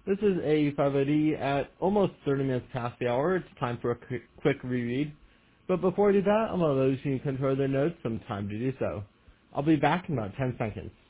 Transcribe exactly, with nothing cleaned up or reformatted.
This is A five O D at almost thirty minutes past the hour. It's time for a quick, quick reread. But before I do that, I'm going to let you control their notes some time to do so. I'll be back in about ten seconds.